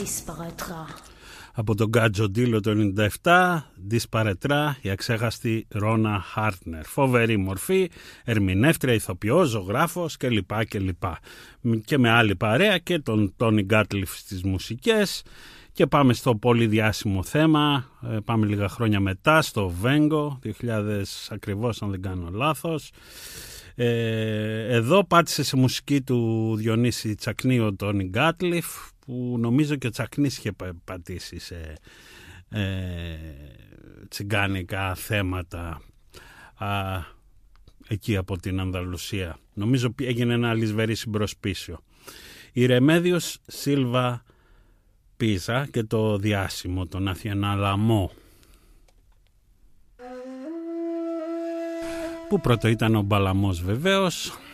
disparaîtra. Από τον Γκάτζο Ντίλο το 97, Δισπαρετρά, η αξέχαστη Ρώνα Χάρτνερ. Φοβερή μορφή, ερμηνεύτρια, ηθοποιός, ζωγράφος κλπ. Και με άλλη παρέα και τον Τόνι Γκάτλιφ στις μουσικές. Και πάμε στο πολύ διάσημο θέμα, πάμε λίγα χρόνια μετά, στο Βέγκο, 2000 ακριβώς αν δεν κάνω λάθος. Εδώ πάτησε σε μουσική του Διονύση Τσακνή ο Τόνι Γκάτλιφ, που νομίζω και ο Τσακνής είχε πατήσει σε τσιγκάνικα θέματα εκεί από την Ανδαλουσία. Νομίζω έγινε ένα αλυσβερή συμπροσπίσιο. Η Ρεμέδιος Σίλβα Πίζα και το διάσημο, το Nacional Amó, που πρώτο ήταν ο Μπαλαμός βεβαίως.